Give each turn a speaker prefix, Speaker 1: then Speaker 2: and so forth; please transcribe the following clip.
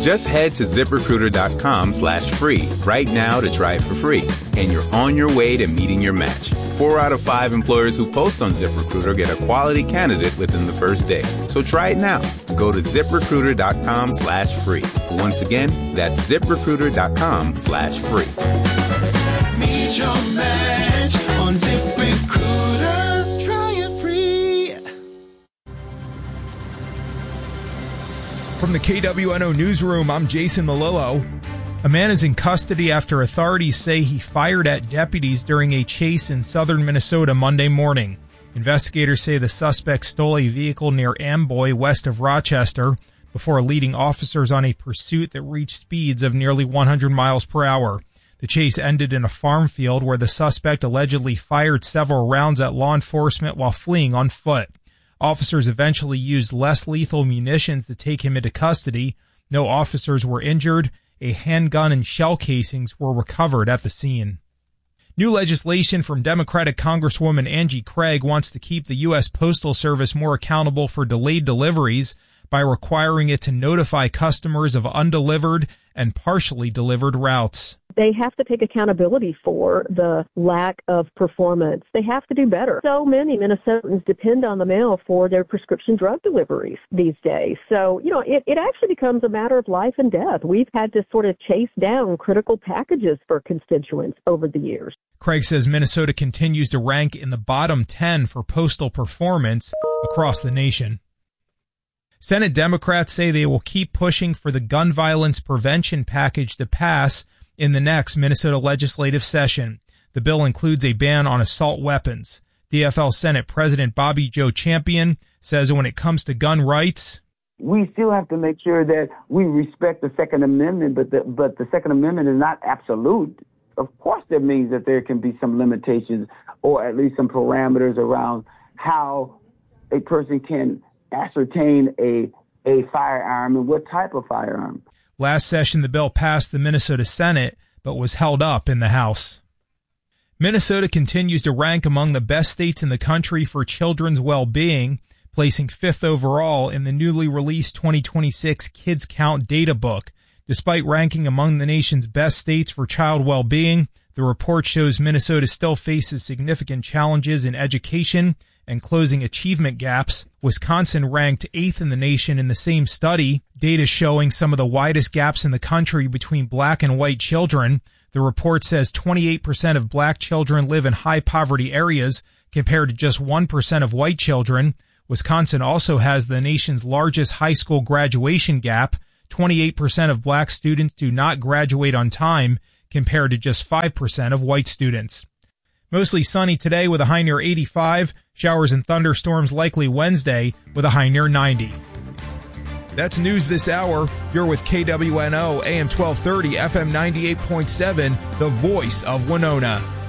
Speaker 1: Just head to ZipRecruiter.com/free right now to try it for free. And you're on your way to meeting your match. 4 out of 5 employers who post on ZipRecruiter get a quality candidate within the first day. So try it now. Go to ZipRecruiter.com/free. Once again, that's ZipRecruiter.com/free.
Speaker 2: Meet your match on ZipRecruiter. Try it free.
Speaker 3: From the KWNO Newsroom, I'm Jason Malillo. A man is in custody after authorities say he fired at deputies during a chase in southern Minnesota Monday morning. Investigators say the suspect stole a vehicle near Amboy, west of Rochester, before leading officers on a pursuit that reached speeds of nearly 100 miles per hour. The chase ended in a farm field where the suspect allegedly fired several rounds at law enforcement while fleeing on foot. Officers eventually used less lethal munitions to take him into custody. No officers were injured. A handgun and shell casings were recovered at the scene. New legislation from Democratic Congresswoman Angie Craig wants to keep the U.S. Postal Service more accountable for delayed deliveries by requiring it to notify customers of undelivered and partially delivered routes.
Speaker 4: They have to take accountability for the lack of performance. They have to do better. So many Minnesotans depend on the mail for their prescription drug deliveries these days. So, it actually becomes a matter of life and death. We've had to sort of chase down critical packages for constituents over the years.
Speaker 3: Craig says Minnesota continues to rank in the bottom 10 for postal performance across the nation. Senate Democrats say they will keep pushing for the gun violence prevention package to pass in the next Minnesota legislative session. The bill includes a ban on assault weapons. DFL Senate President Bobby Joe Champion says when it comes to gun rights,
Speaker 5: we still have to make sure that we respect the Second Amendment, but the Second Amendment is not absolute. Of course, that means that there can be some limitations or at least some parameters around how a person can ascertain a firearm and what type of firearm.
Speaker 3: Last session, the bill passed the Minnesota Senate, but was held up in the House. Minnesota continues to rank among the best states in the country for children's well-being, placing 5th overall in the newly released 2026 Kids Count data book. Despite ranking among the nation's best states for child well-being, the report shows Minnesota still faces significant challenges in education and closing achievement gaps. Wisconsin ranked 8th in the nation in the same study, data showing some of the widest gaps in the country between black and white children. The report says 28% of black children live in high poverty areas compared to just 1% of white children. Wisconsin also has the nation's largest high school graduation gap. 28% of black students do not graduate on time compared to just 5% of white students. Mostly sunny today with a high near 85. Showers and thunderstorms likely Wednesday with a high near 90. That's news this hour. You're with KWNO, AM 1230, FM 98.7, the voice of Winona.